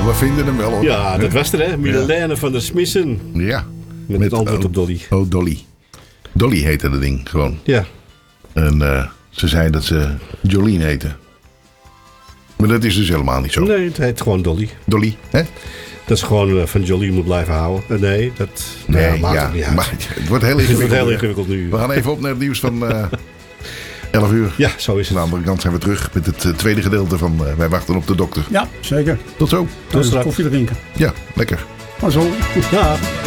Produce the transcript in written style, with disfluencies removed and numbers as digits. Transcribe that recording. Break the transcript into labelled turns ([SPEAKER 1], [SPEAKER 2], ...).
[SPEAKER 1] we vinden hem wel hoor.
[SPEAKER 2] Ja, dat was er hè. Milène van der Smissen.
[SPEAKER 1] Ja.
[SPEAKER 2] Met het antwoord op Dolly.
[SPEAKER 1] Oh, Dolly. Dolly heette dat ding gewoon.
[SPEAKER 2] Ja.
[SPEAKER 1] En ze zei dat ze Jolene heette. Maar dat is dus helemaal niet zo.
[SPEAKER 2] Nee, het heet gewoon Dolly.
[SPEAKER 1] Dolly, hè?
[SPEAKER 2] Dat is gewoon van Jolene moet blijven houden. Nee, dat maakt het niet uit.
[SPEAKER 1] Maar het wordt heel
[SPEAKER 2] Het
[SPEAKER 1] ingewikkeld.
[SPEAKER 2] wordt heel ingewikkeld nu.
[SPEAKER 1] We gaan even op naar het nieuws van 11 uur.
[SPEAKER 2] Ja, zo is
[SPEAKER 1] Aan de
[SPEAKER 2] het.
[SPEAKER 1] andere kant zijn we terug met het tweede gedeelte van Wij wachten op de dokter.
[SPEAKER 3] Ja, zeker.
[SPEAKER 1] Tot zo.
[SPEAKER 2] Tot straks.
[SPEAKER 3] Koffie drinken.
[SPEAKER 1] Ja, lekker.
[SPEAKER 3] Maar zo.
[SPEAKER 2] Ja.